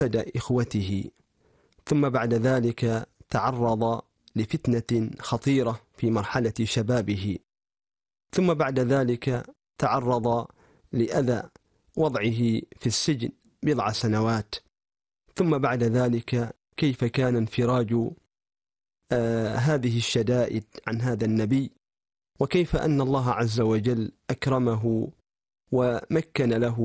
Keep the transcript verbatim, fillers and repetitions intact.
إخوته، ثم بعد ذلك تعرض لفتنة خطيرة في مرحلة شبابه، ثم بعد ذلك تعرض لأذى وضعه في السجن بضع سنوات، ثم بعد ذلك كيف كان انفراج آه هذه الشدائد عن هذا النبي، وكيف أن الله عز وجل أكرمه ومكن له